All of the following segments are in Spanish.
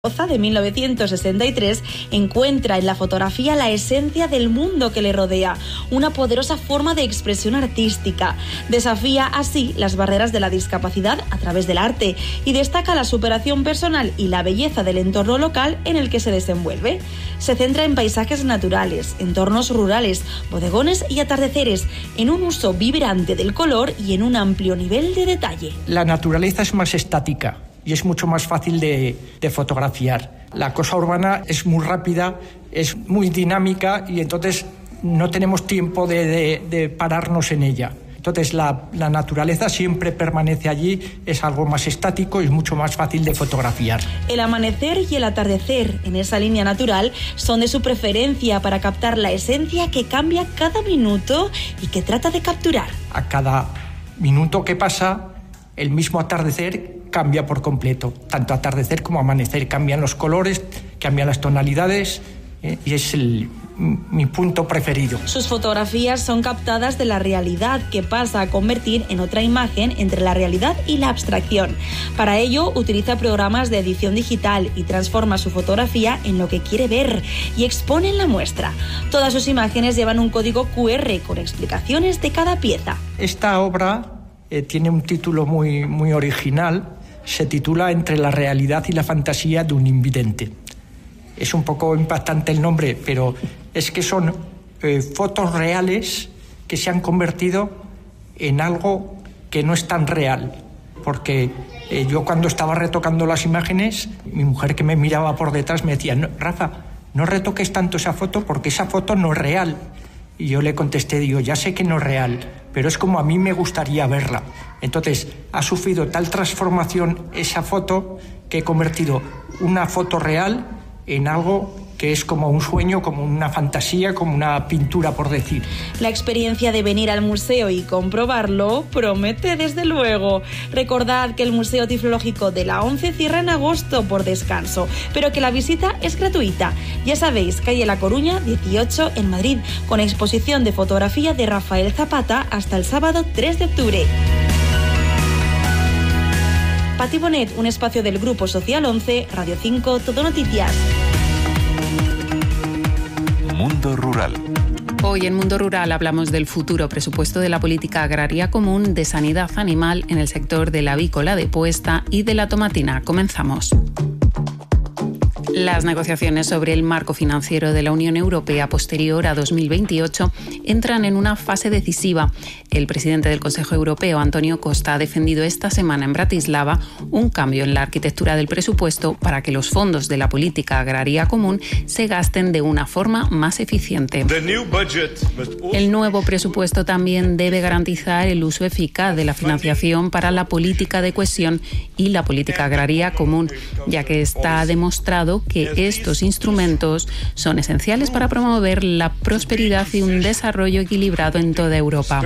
De 1963 encuentra en la fotografía la esencia del mundo que le rodea, una poderosa forma de expresión artística. Desafía así las barreras de la discapacidad a través del arte y destaca la superación personal y la belleza del entorno local en el que se desenvuelve. Se centra en paisajes naturales, entornos rurales, bodegones y atardeceres, en un uso vibrante del color y en un amplio nivel de detalle. La naturaleza es más estática y es mucho más fácil de fotografiar. La cosa urbana es muy rápida, es muy dinámica y entonces no tenemos tiempo de pararnos en ella. Entonces la naturaleza siempre permanece allí, es algo más estático y es mucho más fácil de fotografiar. El amanecer y el atardecer en esa línea natural son de su preferencia para captar la esencia que cambia cada minuto y que trata de capturar. A cada minuto que pasa, el mismo atardecer cambia por completo. Tanto atardecer como amanecer cambian los colores, cambian las tonalidades y es mi punto preferido. Sus fotografías son captadas de la realidad que pasa a convertir en otra imagen entre la realidad y la abstracción. Para ello utiliza programas de edición digital y transforma su fotografía en lo que quiere ver y expone en la muestra. Todas sus imágenes llevan un código QR con explicaciones de cada pieza. Esta obra tiene un título muy original. Se titula Entre la realidad y la fantasía de un invidente. Es un poco impactante el nombre, pero es que son fotos reales que se han convertido en algo que no es tan real. Porque yo cuando estaba retocando las imágenes, mi mujer que me miraba por detrás me decía: Rafa, no retoques tanto esa foto porque esa foto no es real. Y yo le contesté, digo, ya sé que no es real, pero es como a mí me gustaría verla. Entonces, ha sufrido tal transformación esa foto que he convertido una foto real en algo que es como un sueño, como una fantasía, como una pintura, por decir. La experiencia de venir al museo y comprobarlo promete desde luego. Recordad que el Museo Tiflológico de la ONCE cierra en agosto por descanso, pero que la visita es gratuita. Ya sabéis, calle La Coruña, 18 en Madrid, con exposición de fotografía de Rafael Zapata hasta el sábado 3 de octubre. Pati Bonet, un espacio del Grupo Social 11, Radio 5, Todo Noticias. Mundo Rural. Hoy en Mundo Rural hablamos del futuro presupuesto de la política agraria común, de sanidad animal en el sector de la avícola de puesta y de la tomatina. Comenzamos. Las negociaciones sobre el marco financiero de la Unión Europea posterior a 2028 entran en una fase decisiva. El presidente del Consejo Europeo, Antonio Costa, ha defendido esta semana en Bratislava un cambio en la arquitectura del presupuesto para que los fondos de la política agraria común se gasten de una forma más eficiente. El nuevo presupuesto también debe garantizar el uso eficaz de la financiación para la política de cohesión y la política agraria común, ya que está demostrado que estos instrumentos son esenciales para promover la prosperidad y un desarrollo equilibrado en toda Europa.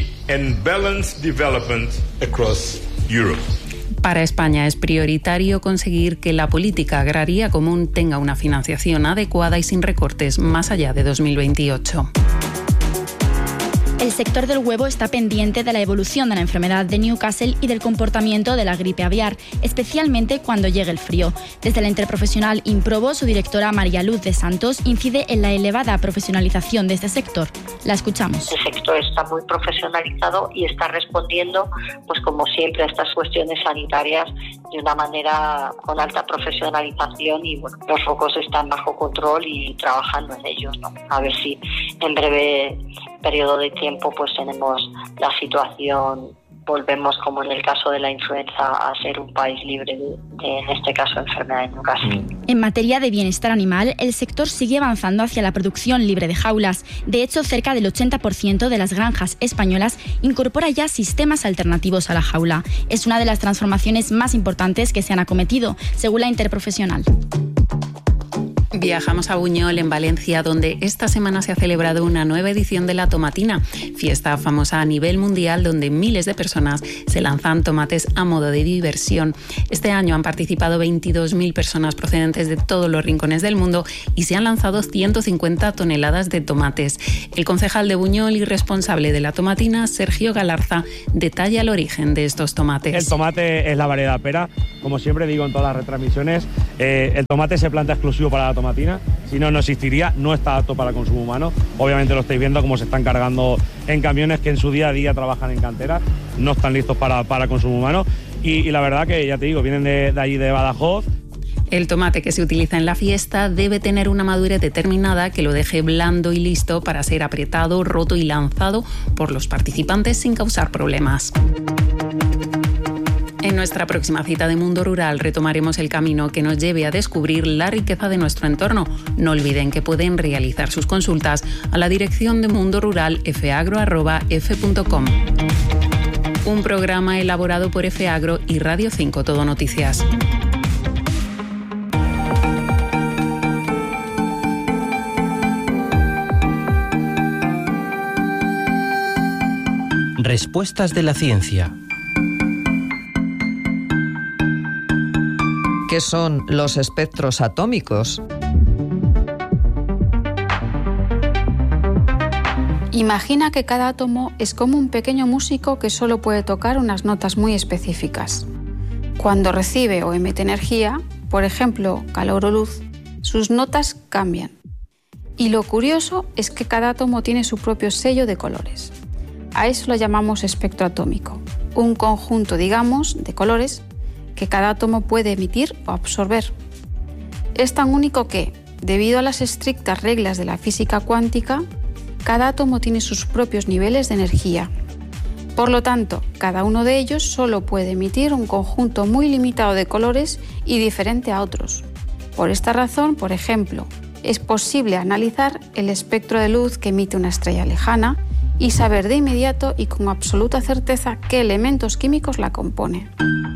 Para España es prioritario conseguir que la política agraria común tenga una financiación adecuada y sin recortes más allá de 2028. El sector del huevo está pendiente de la evolución de la enfermedad de Newcastle y del comportamiento de la gripe aviar, especialmente cuando llegue el frío. Desde la interprofesional Improbo, su directora María Luz de Santos incide en la elevada profesionalización de este sector. La escuchamos. El sector está muy profesionalizado y está respondiendo, pues como siempre, a estas cuestiones sanitarias de una manera con alta profesionalización y bueno, los focos están bajo control y trabajando en ellos, ¿no? A ver si en breve periodo de tiempo pues tenemos la situación, volvemos como en el caso de la influenza a ser un país libre de en este caso, enfermedad de Newcastle. En materia de bienestar animal, el sector sigue avanzando hacia la producción libre de jaulas. De hecho, cerca del 80% de las granjas españolas incorpora ya sistemas alternativos a la jaula. Es una de las transformaciones más importantes que se han acometido, según la interprofesional. Viajamos a Buñol, en Valencia, donde esta semana se ha celebrado una nueva edición de la Tomatina, fiesta famosa a nivel mundial donde miles de personas se lanzan tomates a modo de diversión. Este año han participado 22.000 personas procedentes de todos los rincones del mundo y se han lanzado 150 toneladas de tomates. El concejal de Buñol y responsable de la Tomatina, Sergio Galarza, detalla el origen de estos tomates. El tomate es la variedad pera, como siempre digo en todas las retransmisiones, el tomate se planta exclusivo para la Tomatina, si no, no existiría, no está apto para consumo humano. Obviamente lo estáis viendo cómo se están cargando en camiones que en su día a día trabajan en cantera, no están listos para consumo humano y la verdad que, ya te digo, vienen de allí de Badajoz. El tomate que se utiliza en la fiesta debe tener una madurez determinada que lo deje blando y listo para ser apretado, roto y lanzado por los participantes sin causar problemas. En nuestra próxima cita de Mundo Rural retomaremos el camino que nos lleve a descubrir la riqueza de nuestro entorno. No olviden que pueden realizar sus consultas a la dirección de Mundo Rural fagro@f.com. Un programa elaborado por FAgro y Radio 5 Todo Noticias. Respuestas de la ciencia. ¿Qué son los espectros atómicos? Imagina que cada átomo es como un pequeño músico que solo puede tocar unas notas muy específicas. Cuando recibe o emite energía, por ejemplo, calor o luz, sus notas cambian. Y lo curioso es que cada átomo tiene su propio sello de colores. A eso lo llamamos espectro atómico, un conjunto, digamos, de colores que cada átomo puede emitir o absorber. Es tan único que, debido a las estrictas reglas de la física cuántica, cada átomo tiene sus propios niveles de energía. Por lo tanto, cada uno de ellos solo puede emitir un conjunto muy limitado de colores y diferente a otros. Por esta razón, por ejemplo, es posible analizar el espectro de luz que emite una estrella lejana y saber de inmediato y con absoluta certeza qué elementos químicos la componen.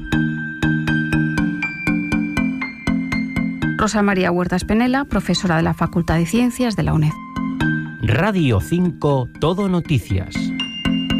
Rosa María Huertas Penela, profesora de la Facultad de Ciencias de la UNED. Radio 5 Todo Noticias.